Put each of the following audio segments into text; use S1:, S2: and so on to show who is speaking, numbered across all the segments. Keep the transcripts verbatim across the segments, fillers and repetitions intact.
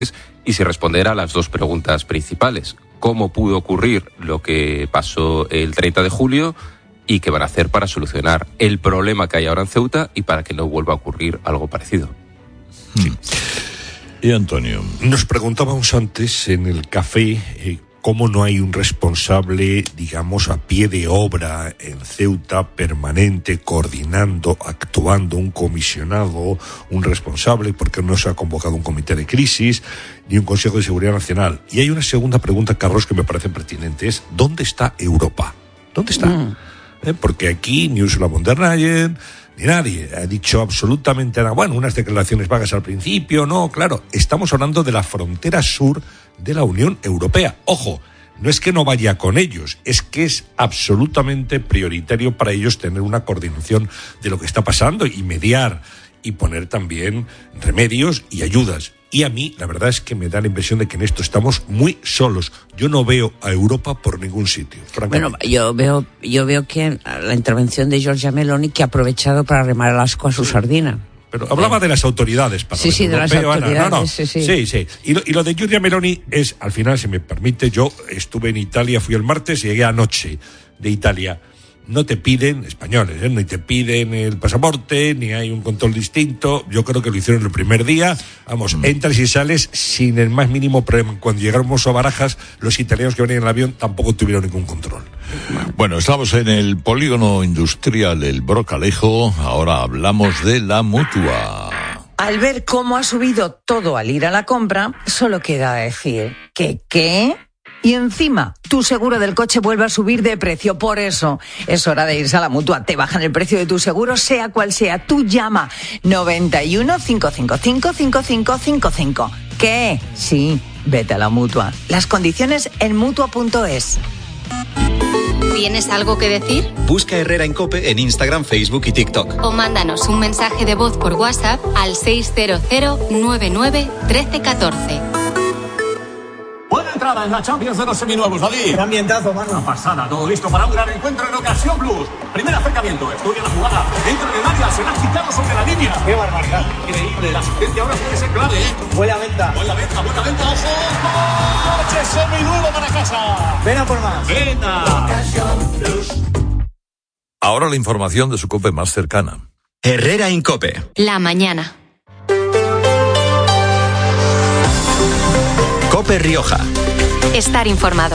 S1: y si responder a las dos preguntas principales. ¿Cómo pudo ocurrir lo que pasó el treinta de julio? ¿Y qué van a hacer para solucionar el problema que hay ahora en Ceuta y para que no vuelva a ocurrir algo parecido?
S2: Sí. Y Antonio,
S3: nos preguntábamos antes en el café eh, cómo no hay un responsable, digamos, a pie de obra en Ceuta, permanente, coordinando, actuando, un comisionado, un responsable, porque no se ha convocado un comité de crisis ni un Consejo de Seguridad Nacional. Y hay una segunda pregunta, Carlos, que me parece pertinente, es ¿dónde está Europa? ¿Dónde está? Mm. ¿Eh? Porque aquí ni Ursula von der Leyen ni nadie ha dicho absolutamente nada. Bueno, unas declaraciones vagas al principio, no, claro, estamos hablando de la frontera sur de la Unión Europea. Ojo, no es que no vaya con ellos, es que es absolutamente prioritario para ellos tener una coordinación de lo que está pasando y mediar y poner también remedios y ayudas. Y a mí, la verdad es que me da la impresión de que en esto estamos muy solos. Yo no veo a Europa por ningún sitio, francamente.
S4: Bueno, yo veo, yo veo que la intervención de Giorgia Meloni, que ha aprovechado para remar el asco a su sardina.
S3: Pero hablaba de las autoridades,
S4: perdón. Sí, sí, de las autoridades,
S3: Ana. No, no.
S4: sí, sí.
S3: Sí, sí. Y lo, y lo de Giorgia Meloni es, al final, si me permite, yo estuve en Italia, fui el martes y llegué anoche de Italia. No te piden, españoles, ¿eh? Ni te piden el pasaporte, ni hay un control distinto. Yo creo que lo hicieron el primer día. Vamos, mm. entras y sales sin el más mínimo problema. Cuando llegamos a Barajas, los italianos que venían en el avión tampoco tuvieron ningún control.
S2: Bueno, estamos en el polígono industrial El Brocalejo. Ahora hablamos de la Mutua.
S5: Al ver cómo ha subido todo al ir a la compra, solo queda decir que ¿qué? Y encima, tu seguro del coche vuelve a subir de precio. Por eso, es hora de irse a la Mutua. Te bajan el precio de tu seguro, sea cual sea. Tú llama noventa y uno, cinco cinco cinco, cinco cinco cinco cinco. ¿Qué? Sí, vete a la Mutua. Las condiciones en mutua punto es.
S6: ¿Tienes algo que decir?
S7: Busca Herrera en COPE en Instagram, Facebook y TikTok.
S6: O mándanos un mensaje de voz por WhatsApp al seis cero cero, nueve nueve, uno tres uno cuatro.
S8: Buena entrada en la Champions de los seminuevos, David.
S9: Qué ambientazo, mano.
S8: Una pasada, todo listo para un gran encuentro en Ocasión Plus. Primer acercamiento, estudia la jugada. Entra en el área, se la ha quitado sobre la línea.
S9: Qué barbaridad.
S8: Increíble, la asistencia ahora puede ser clave, ¿eh?
S9: Buena venta.
S8: Buena venta, buena venta, ojo. Coche seminuevo para casa.
S9: Ven a por más.
S8: Venta.
S9: Ocasión Plus.
S2: Ahora la información de su COPE más cercana.
S7: Herrera en COPE.
S6: La mañana.
S7: COPE Rioja.
S6: Estar informado.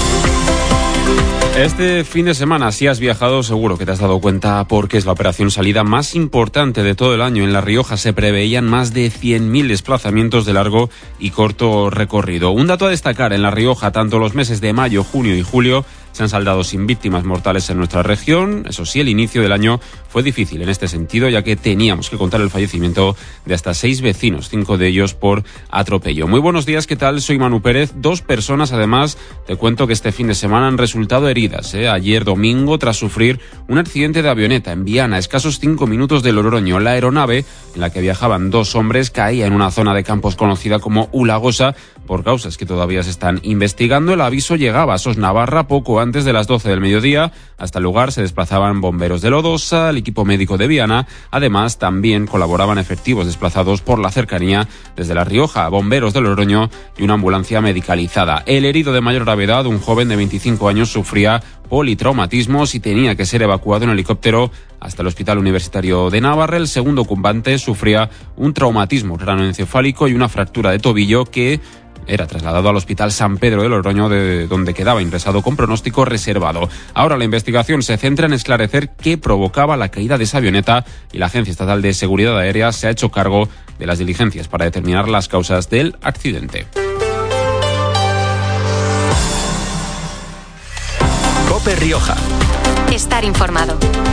S10: Este fin de semana, si has viajado, seguro que te has dado cuenta porque es la operación salida más importante de todo el año. En La Rioja se preveían más de cien mil desplazamientos de largo y corto recorrido. Un dato a destacar, en La Rioja, tanto los meses de mayo, junio y julio se han saldado sin víctimas mortales en nuestra región. Eso sí, el inicio del año fue difícil en este sentido, ya que teníamos que contar el fallecimiento de hasta seis vecinos, cinco de ellos por atropello. Muy buenos días, ¿qué tal? Soy Manu Pérez. Dos personas, además, te cuento que este fin de semana han resultado heridas. ¿eh? Ayer domingo, tras sufrir un accidente de avioneta en Viana, a escasos cinco minutos de Loroño. La aeronave en la que viajaban dos hombres caía en una zona de campos conocida como Ulagosa, por causas que todavía se están investigando. El aviso llegaba a Sos Navarra poco antes de las doce del mediodía. Hasta el lugar se desplazaban bomberos de Lodosa, el equipo médico de Viana. Además, también colaboraban efectivos desplazados por la cercanía desde La Rioja, bomberos de Loroño y una ambulancia medicalizada. El herido de mayor gravedad, un joven de veinticinco años, sufría politraumatismos y tenía que ser evacuado en helicóptero hasta el Hospital Universitario de Navarra. El segundo ocumpante sufría un traumatismo craneoencefálico y una fractura de tobillo que era trasladado al Hospital San Pedro de Loroño, de donde quedaba ingresado con pronóstico reservado. Ahora la investigación se centra en esclarecer qué provocaba la caída de esa avioneta y la Agencia Estatal de Seguridad Aérea se ha hecho cargo de las diligencias para determinar las causas del accidente.
S7: COPE Rioja.
S6: Estar informado.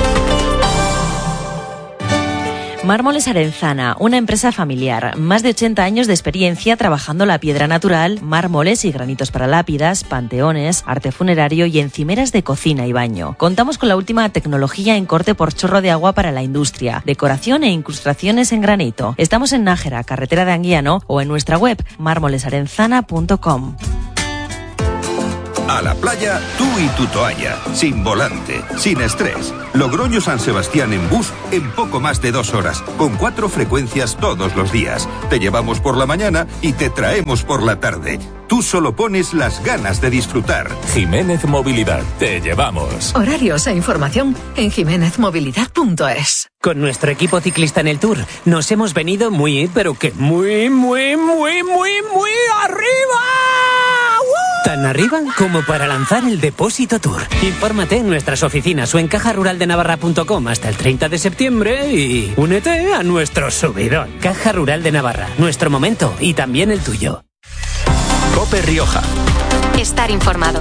S11: Mármoles Arenzana, una empresa familiar, más de ochenta años de experiencia trabajando la piedra natural, mármoles y granitos para lápidas, panteones, arte funerario y encimeras de cocina y baño. Contamos con la última tecnología en corte por chorro de agua para la industria, decoración e incrustaciones en granito. Estamos en Nájera, carretera de Anguiano, o en nuestra web mármoles arenzana punto com.
S12: A la playa, tú y tu toalla, sin volante, sin estrés. Logroño-San Sebastián en bus en poco más de dos horas, con cuatro frecuencias todos los días. Te llevamos por la mañana y te traemos por la tarde. Tú solo pones las ganas de disfrutar.
S13: Jiménez Movilidad, te llevamos.
S14: Horarios e información en jiménez movilidad punto es.
S15: Con nuestro equipo ciclista en el Tour nos hemos venido muy, pero que muy, muy, muy, muy, muy arriba. ¡Uh! Tan arriba como para lanzar el Depósito Tour. Infórmate en nuestras oficinas o en caja rural de navarra punto com hasta el treinta de septiembre y únete a nuestro subidón. Caja Rural de Navarra, nuestro momento y también el tuyo.
S7: COPE Rioja.
S6: Estar informado.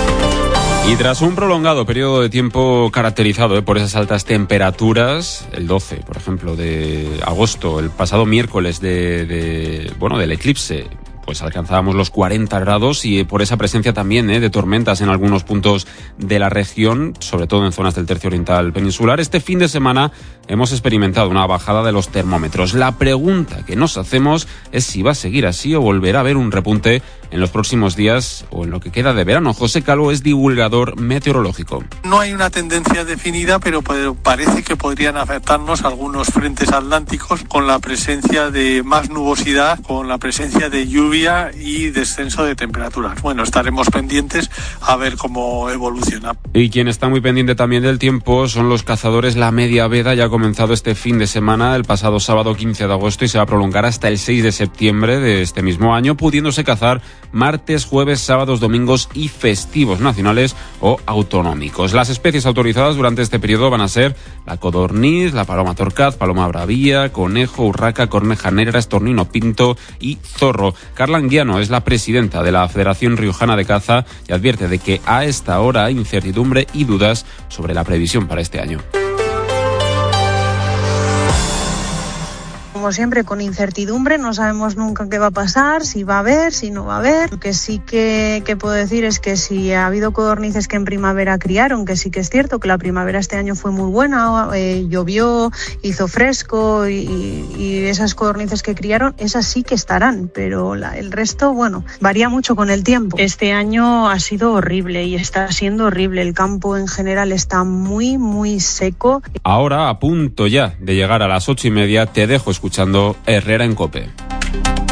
S10: Y tras un prolongado periodo de tiempo caracterizado eh, por esas altas temperaturas, el doce, por ejemplo, de agosto, el pasado miércoles de, de bueno, del eclipse, pues alcanzábamos los cuarenta grados y por esa presencia también eh, de tormentas en algunos puntos de la región, sobre todo en zonas del tercio oriental peninsular. Este fin de semana hemos experimentado una bajada de los termómetros. La pregunta que nos hacemos es si va a seguir así o volverá a haber un repunte en los próximos días o en lo que queda de verano. José Calvo es divulgador meteorológico.
S16: No hay una tendencia definida, pero parece que podrían afectarnos algunos frentes atlánticos con la presencia de más nubosidad, con la presencia de lluvia y descenso de temperaturas. Bueno, estaremos pendientes a ver cómo evoluciona.
S10: Y quien está muy pendiente también del tiempo son los cazadores. La media veda ya ha comenzado este fin de semana, el pasado sábado quince de agosto, y se va a prolongar hasta el seis de septiembre de este mismo año, pudiéndose cazar martes, jueves, sábados, domingos y festivos nacionales o autonómicos. Las especies autorizadas durante este periodo van a ser la codorniz, la paloma torcaz, paloma bravía, conejo, urraca, corneja negra, estornino pinto y zorro. Carla Anguiano es la presidenta de la Federación Riojana de Caza y advierte de que a esta hora hay incertidumbre y dudas sobre la previsión para este año.
S17: Como siempre, con incertidumbre, no sabemos nunca qué va a pasar, si va a haber, si no va a haber. Lo que sí que, que puedo decir es que si ha habido codornices que en primavera criaron, que sí que es cierto que la primavera este año fue muy buena, eh, llovió, hizo fresco y, y esas codornices que criaron, esas sí que estarán, pero la, el resto, bueno, varía mucho con el tiempo. Este año ha sido horrible y está siendo horrible. El campo en general está muy, muy seco.
S10: Ahora, a punto ya de llegar a las ocho y media, te dejo escuchando Herrera en COPE.